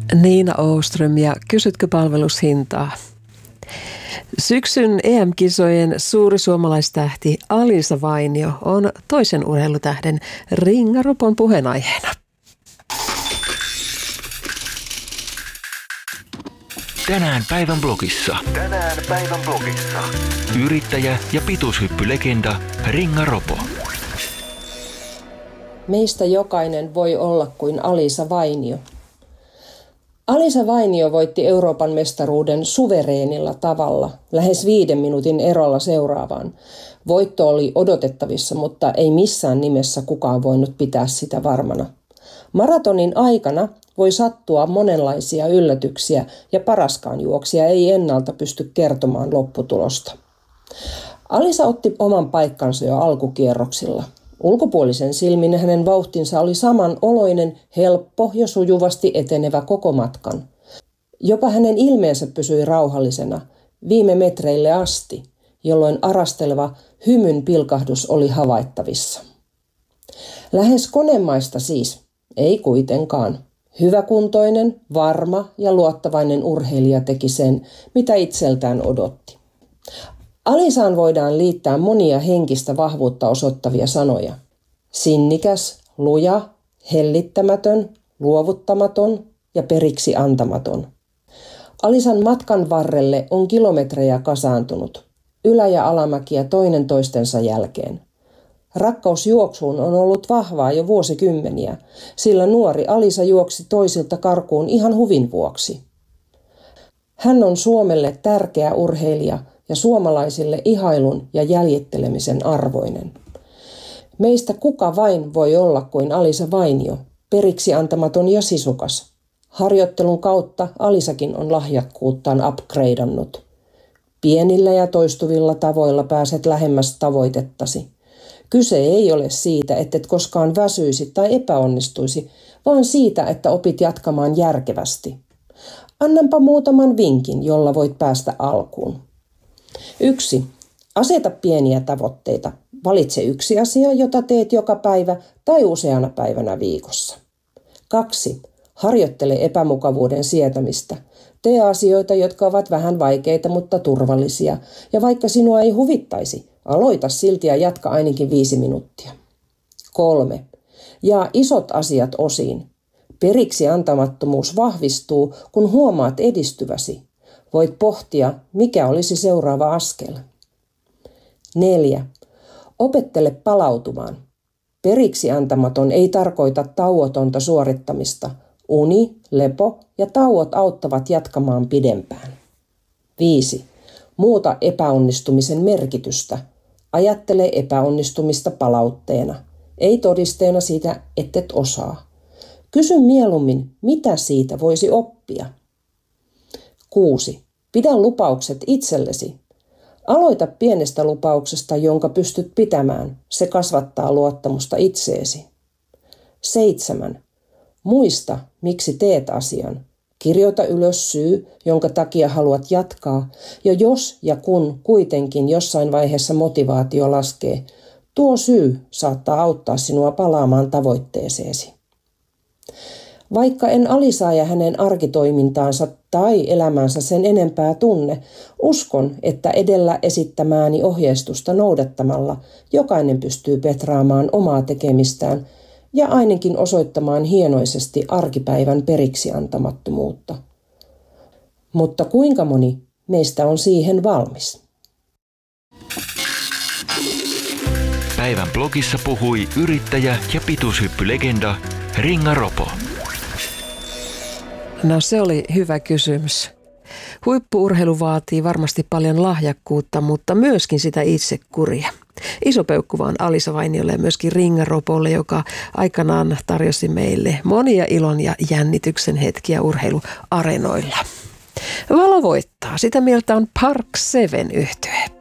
Niina Åström ja kysytkö palvelushintaa? Syksyn EM-kisojen suuri suomalaistähti Alisa Vainio on toisen urheilutähden Ringa Ropon puheenaiheena. Tänään päivän blogissa. Yrittäjä ja pituushyppylegenda Ringa Ropo. Meistä jokainen voi olla kuin Alisa Vainio. Alisa Vainio voitti Euroopan mestaruuden suvereenilla tavalla, lähes 5 minuutin erolla seuraavaan. Voitto oli odotettavissa, mutta ei missään nimessä kukaan voinut pitää sitä varmana. Maratonin aikana voi sattua monenlaisia yllätyksiä ja paraskaan juoksija ei ennalta pysty kertomaan lopputulosta. Alisa otti oman paikkansa jo alkukierroksilla. Ulkopuolisen silmin hänen vauhtinsa oli samanoloinen, helppo ja sujuvasti etenevä koko matkan. Jopa hänen ilmeensä pysyi rauhallisena viime metreille asti, jolloin arasteleva hymyn pilkahdus oli havaittavissa. Lähes konemaista siis, ei kuitenkaan. Hyväkuntoinen, varma ja luottavainen urheilija teki sen, mitä itseltään odotti. Alisaan voidaan liittää monia henkistä vahvuutta osoittavia sanoja. Sinnikäs, luja, hellittämätön, luovuttamaton ja periksi antamaton. Alisan matkan varrelle on kilometrejä kasaantunut, ylä- ja alamäkiä toinen toistensa jälkeen. Rakkaus juoksuun on ollut vahvaa jo vuosikymmeniä, sillä nuori Alisa juoksi toisilta karkuun ihan huvin vuoksi. Hän on Suomelle tärkeä urheilija ja suomalaisille ihailun ja jäljittelemisen arvoinen. Meistä kuka vain voi olla kuin Alisa Vainio, periksi antamaton ja sisukas. Harjoittelun kautta Alisakin on lahjakkuuttaan upgradeannut. Pienillä ja toistuvilla tavoilla pääset lähemmäs tavoitettasi. Kyse ei ole siitä, ettet koskaan väsyisi tai epäonnistuisi, vaan siitä, että opit jatkamaan järkevästi. Annanpa muutaman vinkin, jolla voit päästä alkuun. 1. Aseta pieniä tavoitteita. Valitse yksi asia, jota teet joka päivä tai useana päivänä viikossa. 2. Harjoittele epämukavuuden sietämistä. Tee asioita, jotka ovat vähän vaikeita, mutta turvallisia. Ja vaikka sinua ei huvittaisi, aloita silti ja jatka ainakin 5 minuuttia. 3. Jaa isot asiat osiin. Periksi antamattomuus vahvistuu, kun huomaat edistyväsi. Voit pohtia, mikä olisi seuraava askel. 4. Opettele palautumaan. Periksi antamaton ei tarkoita tauotonta suorittamista. Uni, lepo ja tauot auttavat jatkamaan pidempään. 5. Muuta epäonnistumisen merkitystä. Ajattele epäonnistumista palautteena, ei todisteena siitä, ettet osaa. Kysy mieluummin, mitä siitä voisi oppia. 6. Pidä lupaukset itsellesi. Aloita pienestä lupauksesta, jonka pystyt pitämään. Se kasvattaa luottamusta itseesi. 7. Muista, miksi teet asian. Kirjoita ylös syy, jonka takia haluat jatkaa, ja jos ja kun kuitenkin jossain vaiheessa motivaatio laskee, tuo syy saattaa auttaa sinua palaamaan tavoitteeseesi. Vaikka en Alisaa ja hänen arkitoimintaansa tai elämänsä sen enempää tunne, uskon, että edellä esittämääni ohjeistusta noudattamalla jokainen pystyy petraamaan omaa tekemistään ja ainakin osoittamaan hienoisesti arkipäivän periksi antamattomuutta. Mutta kuinka moni meistä on siihen valmis? Päivän blogissa puhui yrittäjä ja pituushyppylegenda Ringa Ropo. No se oli hyvä kysymys. Huippu-urheilu vaatii varmasti paljon lahjakkuutta, mutta myöskin sitä itsekuria. Iso peukku vaan Alisa Vainiolle ja myöskin Ringa Ropolle, joka aikanaan tarjosi meille monia ilon ja jännityksen hetkiä urheiluareenoilla. Valo voittaa. Sitä mieltä on Park Seven -yhtye.